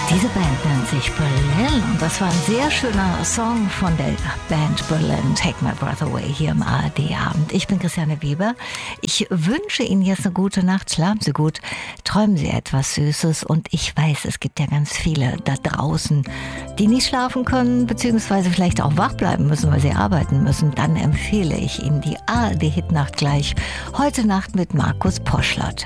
Diese Band nennt sich Berlin und das war ein sehr schöner Song von der Band Berlin, Take My Breath Away, hier im ARD-Abend. Ich bin Christiane Weber. Ich wünsche Ihnen jetzt eine gute Nacht, schlafen Sie gut, träumen Sie etwas Süßes und ich weiß, es gibt ja ganz viele da draußen, die nicht schlafen können, beziehungsweise vielleicht auch wach bleiben müssen, weil sie arbeiten müssen. Dann empfehle ich Ihnen die ARD-Hitnacht gleich heute Nacht mit Markus Poschlert.